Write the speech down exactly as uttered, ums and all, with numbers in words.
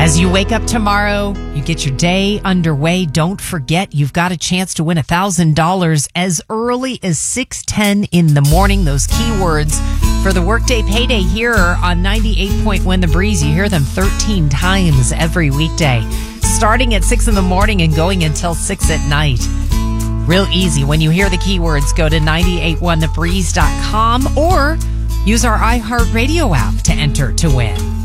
As you wake up tomorrow, you get your day underway. Don't forget, you've got a chance to win one thousand dollars as early as six ten in the morning. Those keywords for the Workday Payday here on ninety-eight point one The Breeze. You hear them thirteen times every weekday, starting at six in the morning and going until six at night. Real easy. When you hear the keywords, go to nine eight one the breeze dot com or use our iHeartRadio app to enter to win.